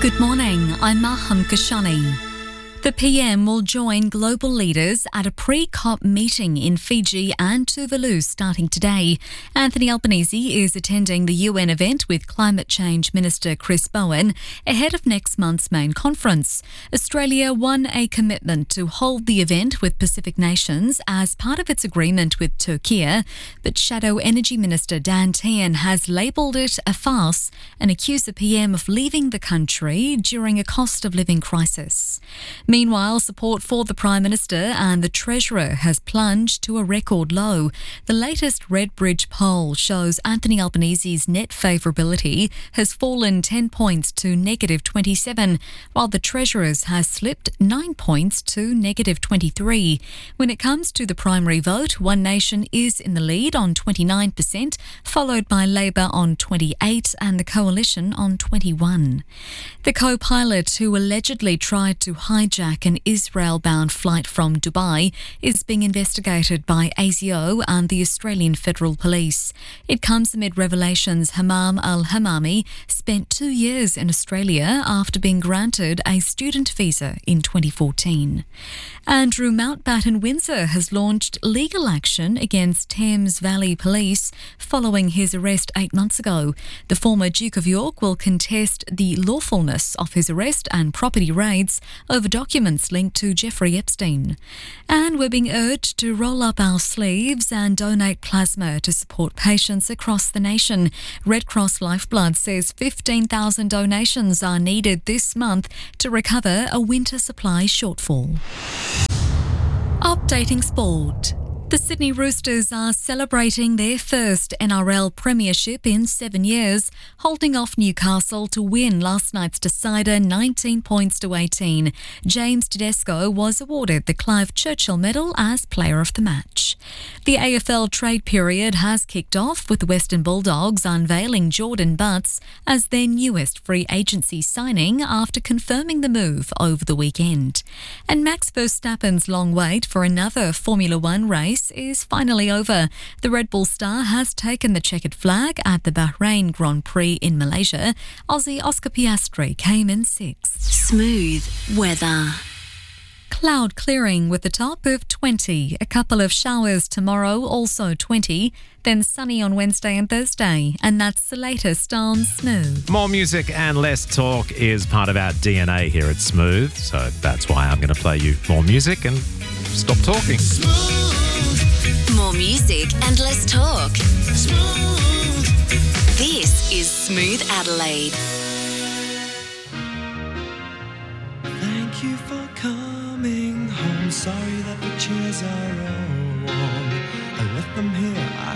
Good morning, I'm Maham Kashani. The PM will join global leaders at a pre-COP meeting in Fiji and Tuvalu starting today. Anthony Albanese is attending the UN event with Climate Change Minister Chris Bowen ahead of next month's main conference. Australia won a commitment to hold the event with Pacific nations as part of its agreement with Turkey, but Shadow Energy Minister Dan Tehan has labelled it a farce and accused the PM of leaving the country during a cost of living crisis. Meanwhile, support for the Prime Minister and the Treasurer has plunged to a record low. The latest Redbridge poll shows Anthony Albanese's net favourability has fallen 10 points to negative 27, while the Treasurer's has slipped 9 points to negative 23. When it comes to the primary vote, One Nation is in the lead on 29%, followed by Labor on 28% and the Coalition on 21%. The co-pilot who allegedly tried to hijack an Israel-bound flight from Dubai is being investigated by ASIO and the Australian Federal Police. It comes amid revelations Hammam al-Hammami spent 2 years in Australia after being granted a student visa in 2014. Andrew Mountbatten Windsor has launched legal action against Thames Valley Police following his arrest 8 months ago. The former Duke of York will contest the lawfulness of his arrest and property raids over documents linked to Jeffrey Epstein. And we're being urged to roll up our sleeves and donate plasma to support patients across the nation. Red Cross Lifeblood says 15,000 donations are needed this month to recover a winter supply shortfall. Updating sport. The Sydney Roosters are celebrating their first NRL premiership in 7 years, holding off Newcastle to win last night's decider 19 points to 18. James Tedesco was awarded the Clive Churchill Medal as Player of the Match. The AFL trade period has kicked off with the Western Bulldogs unveiling Jordan Butts as their newest free agency signing after confirming the move over the weekend. And Max Verstappen's long wait for another Formula One race is finally over. The Red Bull star has taken the checkered flag at the Bahrain Grand Prix in Malaysia. Aussie Oscar Piastri came in sixth. Smooth weather. Cloud clearing with a top of 20. A couple of showers tomorrow, also 20. Then sunny on Wednesday and Thursday. And that's the latest on Smooth. More music and less talk is part of our DNA here at Smooth. So that's why I'm going to play you more music and stop talking. More music and less talk. Smooth. This is Smooth Adelaide. Thank you for coming home. Sorry that the chairs are all warm. I left them here.